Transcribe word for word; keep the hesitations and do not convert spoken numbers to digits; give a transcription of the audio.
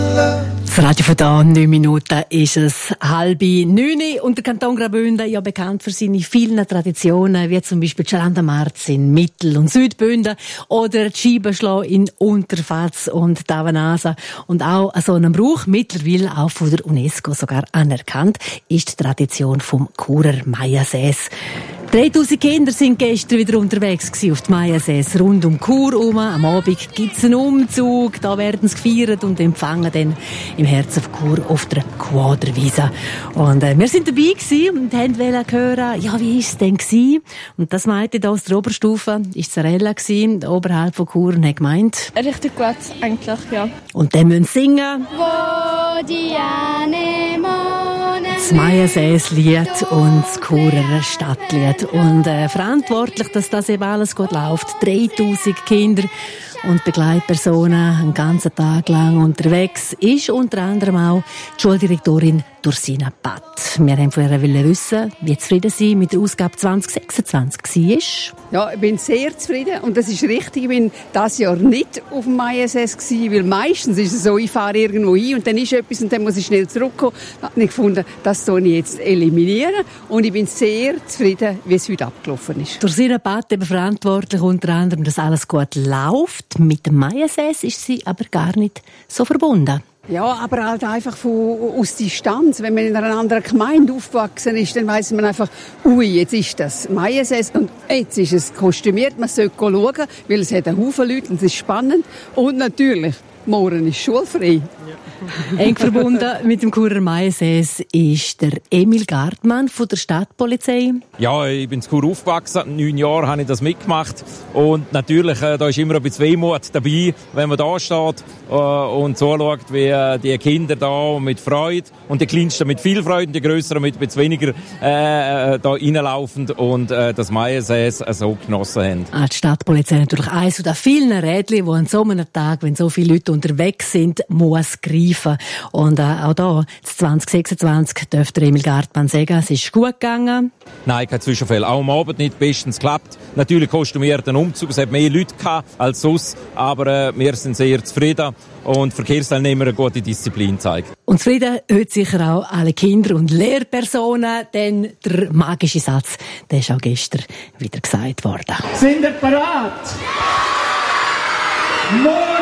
Das Radio von da, neun Minuten ist es halb neun. Und der Kanton Graubünden, ja bekannt für seine vielen Traditionen, wie zum Beispiel die Chalandamarz in Mittel- und Südbünden oder die Scheibenschlau in Unterfatz und Tavanasa. Und auch so ein Brauch, mittlerweile auch von der UNESCO sogar anerkannt, ist die Tradition vom Churer Mayasäß. dreitausend Kinder sind gestern wieder unterwegs gewesen auf die Mayasäß rund um Chur herum. Am Abend gibt es einen Umzug, da werden sie gefeiert und empfangen dann im Herzen von Chur auf der Quaderwiese. Und äh, wir sind dabei gewesen und wollten hören, ja, wie ist es denn gewesen? Und das meinte da aus der Oberstufe, ist Zarella gewesen, oberhalb von Chur, und hat gemeint. Richtig gut, eigentlich, ja. Und dann müssen sie singen. Wo die Anemone. Das Mayasäß-Lied und das Churer Stadtlied. Und äh, verantwortlich, dass das eben alles gut läuft. dreitausend Kinder und Begleitpersonen einen ganzen Tag lang unterwegs ist unter anderem auch die Schuldirektorin Dursina Patt. Wir haben von ihr wissen, wie zufrieden sie mit der Ausgabe zwanzig sechsundzwanzig war. Ja, ich bin sehr zufrieden und das ist richtig. Ich bin dieses Jahr nicht auf dem Mayasäß gewesen, weil meistens ist es so, ich fahre irgendwo hin und dann ist etwas und dann muss ich schnell zurückkommen. Da habe ich gefunden, das soll ich jetzt eliminieren und ich bin sehr zufrieden, wie es heute abgelaufen ist. Dursina Patt eben verantwortlich unter anderem, dass alles gut läuft. Mit dem Mayasäß ist sie aber gar nicht so verbunden. Ja, aber halt einfach von, aus Distanz. Wenn man in einer anderen Gemeinde aufgewachsen ist, dann weiss man einfach, ui, jetzt ist das Mayasäß und jetzt ist es kostümiert. Man sollte schauen, weil es hat einen Haufen Leute und es ist spannend. Und natürlich, morgen ist schulfrei. Ja. Eng verbunden mit dem Churer Mayasäß ist der Emil Gartmann von der Stadtpolizei. Ja, ich bin in Chur aufgewachsen. Neun Jahre habe ich das mitgemacht. Und natürlich, äh, da ist immer ein bisschen Wehmut dabei, wenn man da steht äh, und zuschaut, wie äh, die Kinder da mit Freude und die Kleinsten mit viel Freude, die Größeren mit ein bisschen weniger äh, da reinlaufen und äh, das Mayasäß äh, so genossen haben. Ah, die Stadtpolizei natürlich eines von vielen Rädchen, die an so einem Tag, wenn so viele Leute unterwegs sind, muss greifen. Und äh, auch da, zwanzig sechsundzwanzig, dürfte Emil Gartmann sagen, es ist gut gegangen. Nein, kein Zwischenfall. Auch am Abend nicht bestens geklappt. Natürlich kostümierten Umzug. Es hat mehr Leute gehabt als sonst. Aber äh, wir sind sehr zufrieden. Und Verkehrsteilnehmer eine gute Disziplin zeigen. Und zufrieden heute sicher auch alle Kinder und Lehrpersonen, denn der magische Satz, der ist auch gestern wieder gesagt worden. Sind ihr bereit? Ja!